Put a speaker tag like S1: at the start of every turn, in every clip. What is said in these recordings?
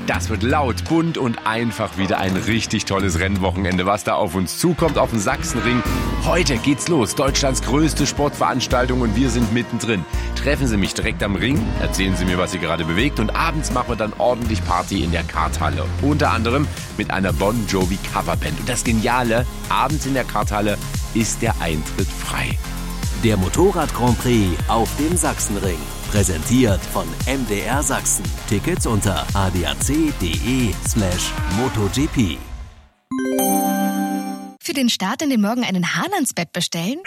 S1: Das wird laut, bunt und einfach wieder ein richtig tolles Rennwochenende, was da auf uns zukommt auf dem Sachsenring. Heute geht's los, Deutschlands größte Sportveranstaltung und wir sind mittendrin. Treffen Sie mich direkt am Ring, erzählen Sie mir, was Sie gerade bewegt und abends machen wir dann ordentlich Party in der Karthalle. Unter anderem mit einer Bon Jovi Coverband. Und das Geniale, abends in der Karthalle ist der Eintritt frei.
S2: Der Motorrad Grand Prix auf dem Sachsenring. Präsentiert von MDR Sachsen. Tickets unter adac.de/MotoGP.
S3: Für den Start in den Morgen einen Hahn ans Bett bestellen?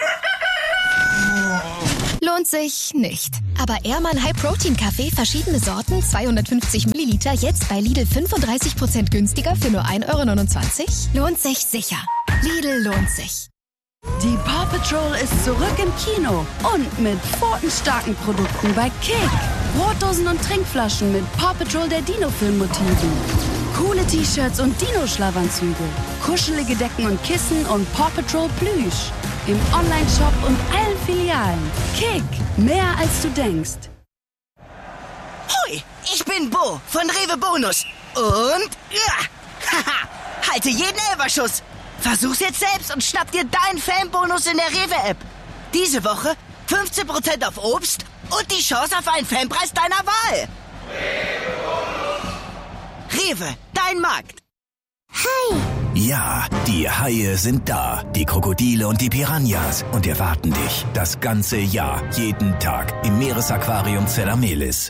S3: Lohnt sich nicht. Aber Ehrmann High Protein Kaffee, verschiedene Sorten, 250 Milliliter, jetzt bei Lidl 35% günstiger für nur 1,29 €? Lohnt sich sicher. Lidl lohnt sich.
S4: Die Paw Patrol ist zurück im Kino und mit pfotenstarken Produkten bei Kick. Brotdosen und Trinkflaschen mit Paw Patrol der Dino-Film-Motiven. Coole T-Shirts und Dino-Schlafanzüge. Kuschelige Decken und Kissen und Paw Patrol Plüsch. Im Online-Shop und allen Filialen. Kick, mehr als du denkst.
S5: Hoi, ich bin Bo von Rewe Bonus. Und haha, halte jeden Elferschuss. Versuch's jetzt selbst und schnapp dir deinen Fanbonus in der Rewe-App. Diese Woche 15% auf Obst und die Chance auf einen Fanpreis deiner Wahl. Rewe, dein Markt.
S3: Hi!
S6: Ja, die Haie sind da, die Krokodile und die Piranhas und erwarten dich das ganze Jahr, jeden Tag im Meeresaquarium Zellamelis.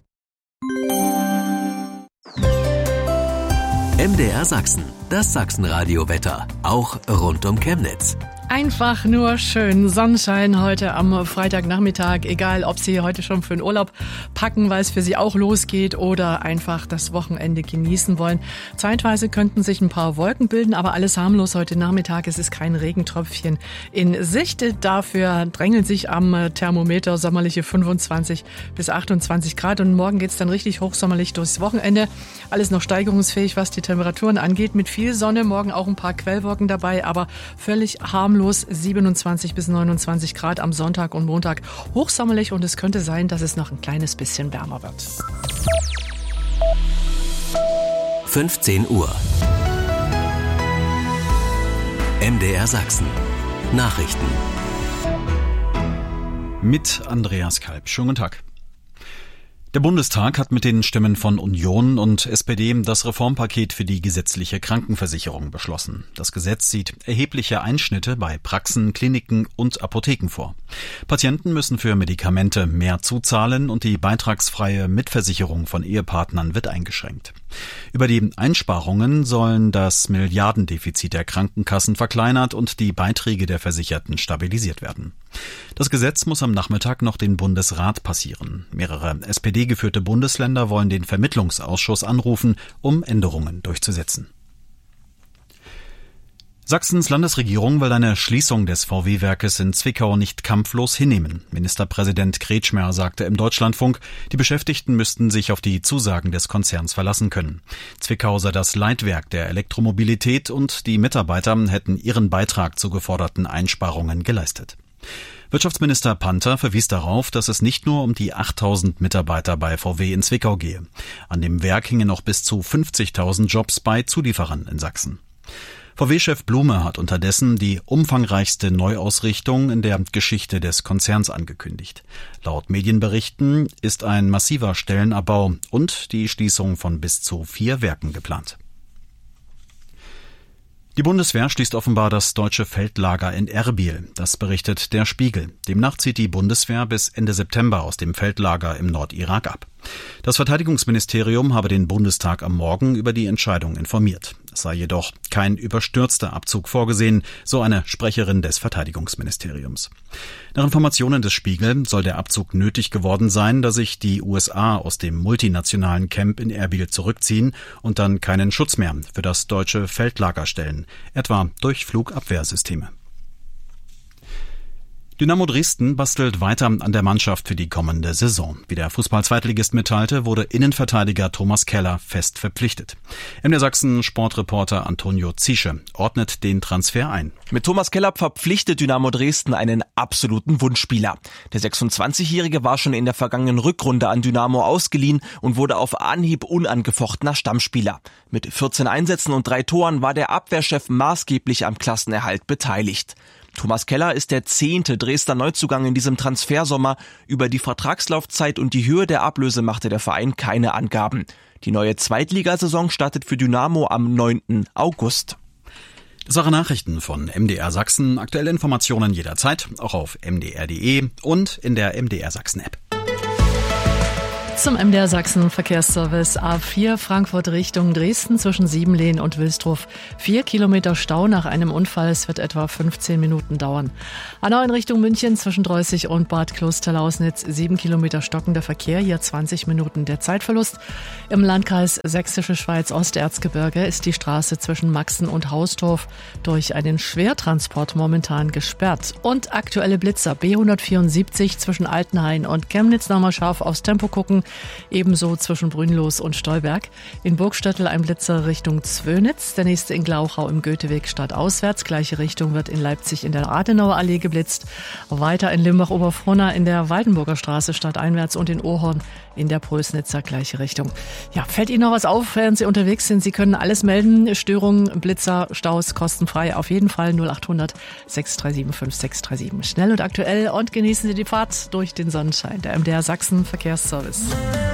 S2: MDR Sachsen, das Sachsenradio-Wetter, auch rund um Chemnitz.
S7: Einfach nur schön. Sonnenschein heute am Freitagnachmittag. Egal, ob Sie heute schon für den Urlaub packen, weil es für Sie auch losgeht oder einfach das Wochenende genießen wollen. Zeitweise könnten sich ein paar Wolken bilden, aber alles harmlos heute Nachmittag. Es ist kein Regentröpfchen in Sicht. Dafür drängeln sich am Thermometer sommerliche 25 bis 28 Grad. Und morgen geht's dann richtig hochsommerlich durchs Wochenende. Alles noch steigerungsfähig, was die Temperaturen angeht. Mit viel Sonne, morgen auch ein paar Quellwolken dabei, aber völlig harmlos. 27 bis 29 Grad am Sonntag und Montag. Hochsommerlich und es könnte sein, dass es noch ein kleines bisschen wärmer wird.
S2: 15 Uhr. MDR Sachsen. Nachrichten.
S8: Mit Andreas Kalb. Schönen guten Tag. Der Bundestag hat mit den Stimmen von Union und SPD das Reformpaket für die gesetzliche Krankenversicherung beschlossen. Das Gesetz sieht erhebliche Einschnitte bei Praxen, Kliniken und Apotheken vor. Patienten müssen für Medikamente mehr zuzahlen und die beitragsfreie Mitversicherung von Ehepartnern wird eingeschränkt. Über die Einsparungen sollen das Milliardendefizit der Krankenkassen verkleinert und die Beiträge der Versicherten stabilisiert werden. Das Gesetz muss am Nachmittag noch den Bundesrat passieren. Mehrere SPD-geführte Bundesländer wollen den Vermittlungsausschuss anrufen, um Änderungen durchzusetzen. Sachsens Landesregierung will eine Schließung des VW-Werkes in Zwickau nicht kampflos hinnehmen. Ministerpräsident Kretschmer sagte im Deutschlandfunk, die Beschäftigten müssten sich auf die Zusagen des Konzerns verlassen können. Zwickau sei das Leitwerk der Elektromobilität und die Mitarbeiter hätten ihren Beitrag zu geforderten Einsparungen geleistet. Wirtschaftsminister Panther verwies darauf, dass es nicht nur um die 8.000 Mitarbeiter bei VW in Zwickau gehe. An dem Werk hingen noch bis zu 50.000 Jobs bei Zulieferern in Sachsen. VW-Chef Blume hat unterdessen die umfangreichste Neuausrichtung in der Geschichte des Konzerns angekündigt. Laut Medienberichten ist ein massiver Stellenabbau und die Schließung von bis zu 4 Werken geplant. Die Bundeswehr schließt offenbar das deutsche Feldlager in Erbil. Das berichtet der Spiegel. Demnach zieht die Bundeswehr bis Ende September aus dem Feldlager im Nordirak ab. Das Verteidigungsministerium habe den Bundestag am Morgen über die Entscheidung informiert. Es sei jedoch kein überstürzter Abzug vorgesehen, so eine Sprecherin des Verteidigungsministeriums. Nach Informationen des Spiegel soll der Abzug nötig geworden sein, da sich die USA aus dem multinationalen Camp in Erbil zurückziehen und dann keinen Schutz mehr für das deutsche Feldlager stellen, etwa durch Flugabwehrsysteme. Dynamo Dresden bastelt weiter an der Mannschaft für die kommende Saison. Wie der Fußball-Zweitligist mitteilte, wurde Innenverteidiger Thomas Keller fest verpflichtet. MDR Sachsen Sportreporter Antonio Ziesche ordnet den Transfer ein.
S9: Mit Thomas Keller verpflichtet Dynamo Dresden einen absoluten Wunschspieler. Der 26-Jährige war schon in der vergangenen Rückrunde an Dynamo ausgeliehen und wurde auf Anhieb unangefochtener Stammspieler. Mit 14 Einsätzen und 3 Toren war der Abwehrchef maßgeblich am Klassenerhalt beteiligt. Thomas Keller ist der 10. Dresdner Neuzugang in diesem Transfersommer. Über die Vertragslaufzeit und die Höhe der Ablöse machte der Verein keine Angaben. Die neue Zweitligasaison startet für Dynamo am 9. August.
S8: Das waren Nachrichten von MDR Sachsen. Aktuelle Informationen jederzeit, auch auf mdr.de und in der MDR Sachsen App.
S7: Zum MDR Sachsen Verkehrsservice A4 Frankfurt Richtung Dresden zwischen Siebenlehn und Wilsdruff. 4 Kilometer Stau nach einem Unfall. Es wird etwa 15 Minuten dauern. A9 in Richtung München zwischen Dreußig und Bad Klosterlausnitz. 7 Kilometer stockender Verkehr. Hier 20 Minuten der Zeitverlust. Im Landkreis Sächsische Schweiz Osterzgebirge ist die Straße zwischen Maxen und Hausdorf durch einen Schwertransport momentan gesperrt. Und aktuelle Blitzer B174 zwischen Altenhain und Chemnitz. Nochmal scharf aufs Tempo gucken. Ebenso zwischen Brünnlos und Stolberg. In Burgstöttel ein Blitzer Richtung Zwönitz. Der nächste in Glauchau im Goetheweg stadtauswärts. Gleiche Richtung wird in Leipzig in der Adenauer Allee geblitzt. Weiter in Limbach-Oberfrohna in der Waldenburger Straße stadteinwärts und in Ohorn in der Prösnitzer gleiche Richtung. Ja, fällt Ihnen noch was auf, während Sie unterwegs sind? Sie können alles melden. Störungen, Blitzer, Staus kostenfrei. Auf jeden Fall 0800 637 5637. Schnell und aktuell und genießen Sie die Fahrt durch den Sonnenschein. Der MDR Sachsen Verkehrsservice.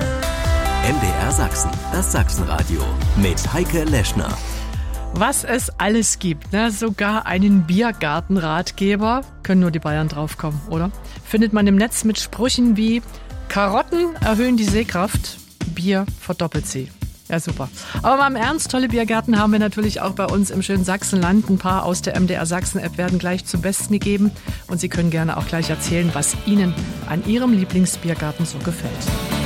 S2: MDR Sachsen, das Sachsenradio mit Heike Leschner.
S7: Was es alles gibt, ne? Sogar einen Biergartenratgeber, können nur die Bayern draufkommen, oder? Findet man im Netz mit Sprüchen wie Karotten erhöhen die Sehkraft, Bier verdoppelt sie. Ja, super. Aber mal im Ernst, tolle Biergärten haben wir natürlich auch bei uns im schönen Sachsenland. Ein paar aus der MDR Sachsen-App werden gleich zum Besten gegeben. Und Sie können gerne auch gleich erzählen, was Ihnen an Ihrem Lieblingsbiergarten so gefällt.